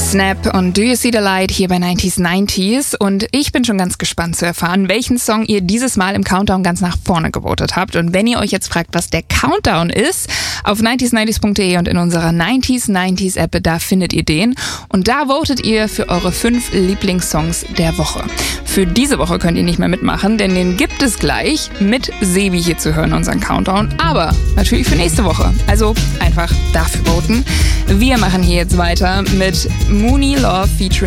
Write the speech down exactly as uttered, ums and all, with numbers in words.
Snap und Do You See the Light hier bei neunzig neunzig und ich bin schon ganz gespannt zu erfahren, welchen Song ihr dieses Mal im Countdown ganz nach vorne gewotet habt. Und wenn ihr euch jetzt fragt, was der Countdown ist, auf neunzig neunzig punkt de und in unserer neunzig neunzig App, da findet ihr den. Und da votet ihr für eure fünf Lieblingssongs der Woche. Für diese Woche könnt ihr nicht mehr mitmachen, denn den gibt es gleich mit Sebi hier zu hören, unseren Countdown. Aber natürlich für nächste Woche. Also einfach dafür voten. Wir machen hier jetzt weiter mit Mooney Love featuring